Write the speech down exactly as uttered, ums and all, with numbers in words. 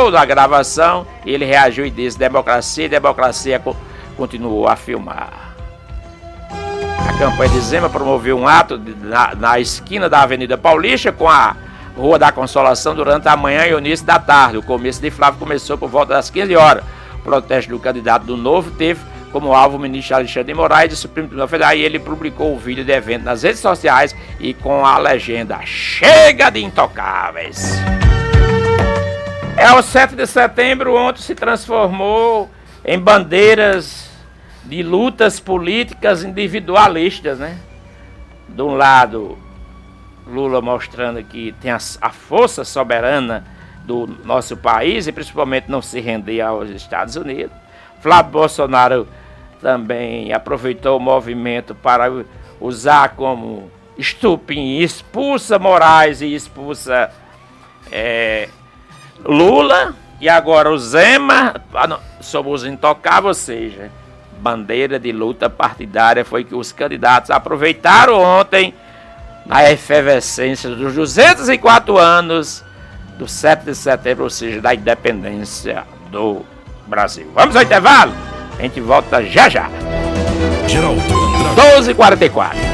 gostou da gravação, ele reagiu e disse: democracia, democracia, continuou a filmar. A campanha de Zema promoveu um ato na, na esquina da Avenida Paulista com a Rua da Consolação durante a manhã e o início da tarde. O começo de Flávio começou por volta das quinze horas. O protesto do candidato do Novo teve como alvo o ministro Alexandre de Moraes do Supremo Tribunal Federal, e ele publicou o vídeo do evento nas redes sociais e com a legenda: chega de intocáveis. É o sete de setembro, ontem se transformou em bandeiras de lutas políticas individualistas, né? De um lado, Lula mostrando que tem a, a força soberana do nosso país e principalmente não se render aos Estados Unidos. Flávio Bolsonaro também aproveitou o movimento para usar como estupim, expulsa Moraes e expulsa é, Lula, e agora o Zema sobre os intocáveis, ou seja, bandeira de luta partidária foi que os candidatos aproveitaram ontem na efervescência dos duzentos e quatro anos do sete de setembro, ou seja, da independência do Brasil. Vamos ao intervalo? A gente volta já já. doze e quarenta e quatro.